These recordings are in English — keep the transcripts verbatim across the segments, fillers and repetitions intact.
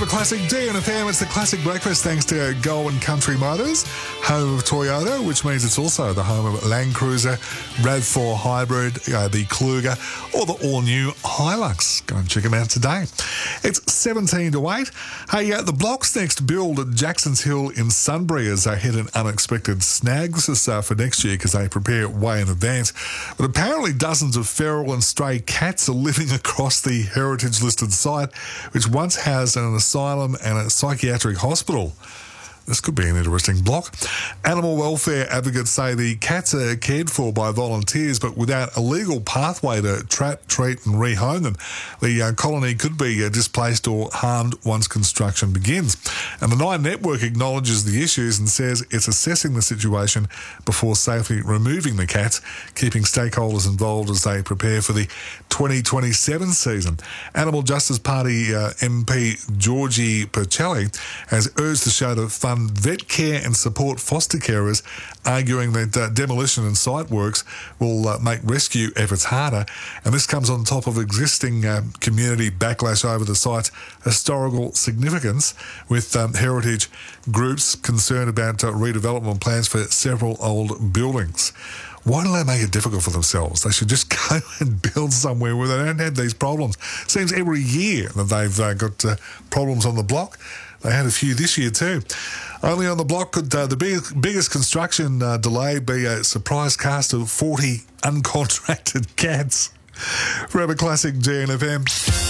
Classic D N F M. It's the Classic Breakfast thanks to Goulburn Country Motors, home of Toyota, which means it's also the home of Land Cruiser, RAV four Hybrid, uh, the Kluger, or the all-new Hilux. Go and check them out today. It's seventeen to eight. Hey, uh, the Block's next build at Jackson's Hill in Sunbury has uh, hit an unexpected snag. This is uh, for next year because they prepare way in advance. But apparently dozens of feral and stray cats are living across the heritage-listed site, which once housed an asylum and a psychiatric hospital. This could be an interesting block. Animal welfare advocates say the cats are cared for by volunteers, but without a legal pathway to trap, treat and rehome them, the uh, colony could be uh, displaced or harmed once construction begins. And the Nine Network acknowledges the issues and says it's assessing the situation before safely removing the cats, keeping stakeholders involved as they prepare for the twenty twenty-seven season. Animal Justice Party uh, M P Georgie Percelli has urged the show to fund vet care and support foster carers, arguing that uh, demolition and site works will uh, make rescue efforts harder. And this comes on top of existing uh, community backlash over the site's historical significance, with um, heritage groups concerned about uh, redevelopment plans for several old buildings. Why do they make it difficult for themselves? They should just go and build somewhere where they don't have these problems. Seems every year that they've uh, got uh, problems on the block. They had a few this year too. Only on the block could uh, the big, biggest construction uh, delay be a surprise cast of forty uncontracted cats. Forever Classic G N F M.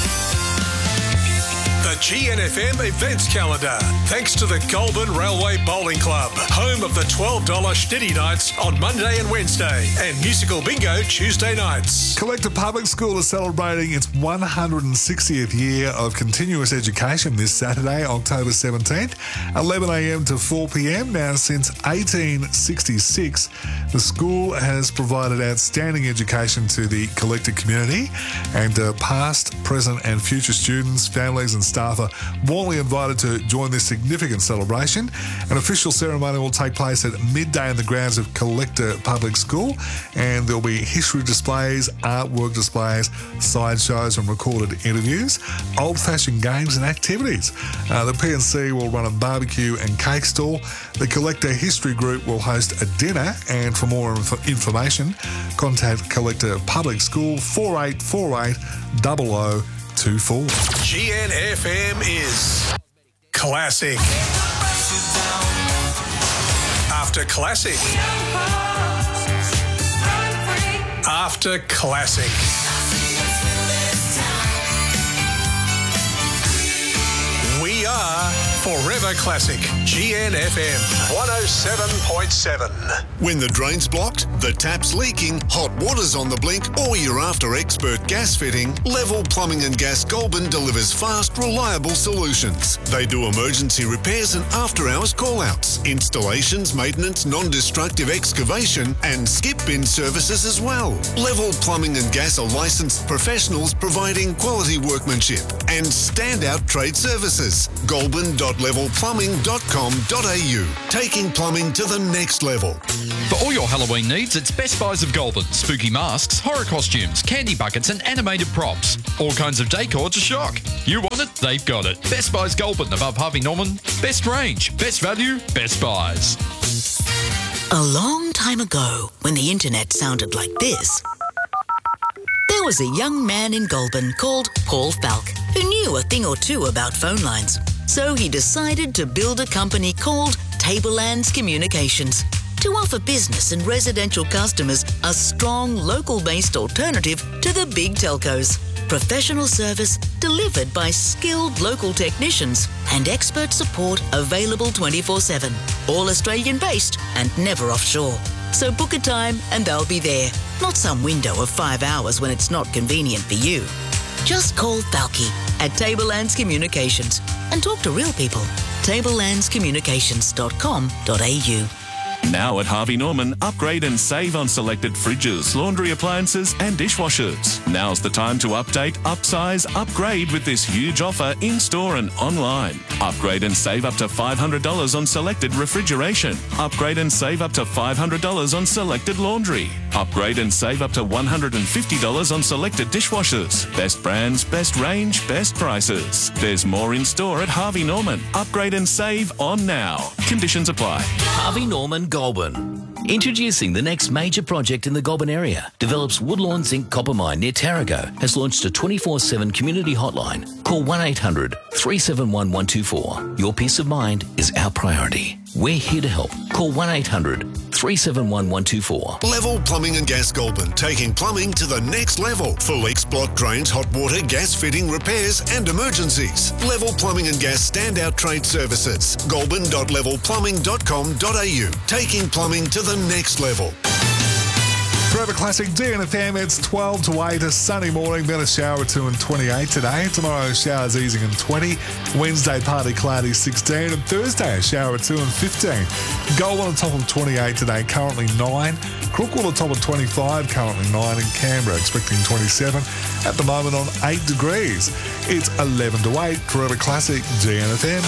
The G N F M events calendar, thanks to the Goulburn Railway Bowling Club, home of the twelve dollars Schnitty Nights on Monday and Wednesday, and Musical Bingo Tuesday nights. Collector Public School is celebrating its one hundred sixtieth year of continuous education this Saturday, October seventeenth, eleven a m to four p m. Now, since eighteen sixty-six, the school has provided outstanding education to the Collector community, and uh, past, present and future students, families and staff are warmly invited to join this significant celebration. An official ceremony will take place at midday in the grounds of Collector Public School, and there'll be history displays, artwork displays, sideshows and recorded interviews, old-fashioned games and activities. Uh, the P and C will run a barbecue and cake stall. The Collector History Group will host a dinner, and for more inf- information, contact Collector Public School four eight four eight zero zero two four. G N F M is Classic. After Classic. After Classic. We are Forever Classic. G N F M one oh seven point seven. When the drain's blocked, the tap's leaking, hot water's on the blink, or you're after expert gas fitting, Level Plumbing and Gas Goulburn delivers fast, reliable solutions. They do emergency repairs and after-hours call-outs, installations, maintenance, non-destructive excavation, and skip bin services as well. Level Plumbing and Gas are licensed professionals providing quality workmanship and standout trade services. goulburn dot level plumbing dot com dot a u, taking plumbing to the next level. For all your Halloween needs, it's Best Buys of Goulburn. Spooky masks, horror costumes, candy buckets and animated props. All kinds of decor to shock. You want it, they've got it. Best Buys Goulburn, above Harvey Norman. Best range, best value, Best Buys. A long time ago, when the internet sounded like this, there was a young man in Goulburn called Paul Falk, who knew a thing or two about phone lines. So he decided to build a company called Tablelands Communications to offer business and residential customers a strong local-based alternative to the big telcos. Professional service delivered by skilled local technicians and expert support available twenty-four seven. All Australian-based and never offshore. So book a time and they'll be there. Not some window of five hours when it's not convenient for you. Just call Falky at Tablelands Communications and talk to real people. tablelands communications dot com dot a u. Now at Harvey Norman, upgrade and save on selected fridges, laundry appliances and dishwashers. Now's the time to update, upsize, upgrade with this huge offer in-store and online. Upgrade and save up to five hundred dollars on selected refrigeration. Upgrade and save up to five hundred dollars on selected laundry. Upgrade and save up to one hundred fifty dollars on selected dishwashers. Best brands, best range, best prices. There's more in store at Harvey Norman. Upgrade and save on now. Conditions apply. Harvey Norman Goulburn. Introducing the next major project in the Goulburn area. Develops Woodlawn Zinc Copper Mine near Tarago. Has launched a twenty-four seven community hotline. Call one eight hundred three seven one one two four. Your peace of mind is our priority. We're here to help. Call one eight hundred three seven one one two four. Level Plumbing and Gas Goulburn, taking plumbing to the next level. For leaks, block drains, hot water, gas fitting, repairs and emergencies. Level Plumbing and Gas standout trade services. goulburn dot level plumbing dot com dot a u. Taking plumbing to the next level. Forever Classic D N F M, it's twelve to eight, a sunny morning, then a shower or two and twenty-eight today. Tomorrow, showers easing and twenty. Wednesday, partly cloudy, sixteen. And Thursday, a shower or two and fifteen. Goulburn on top of twenty-eight today, currently nine. Crookwell on top of twenty-five, currently nine. And Canberra expecting twenty-seven. At the moment on eight degrees. It's eleven to eight, Forever Classic D N F M.